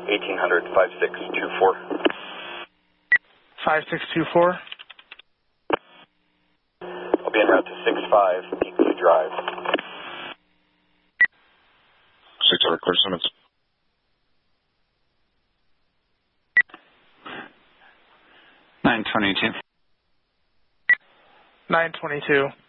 1800 5624. 5624. I'll be en route to 65 Peakview Drive. 600 clear Simmons. 922. 922.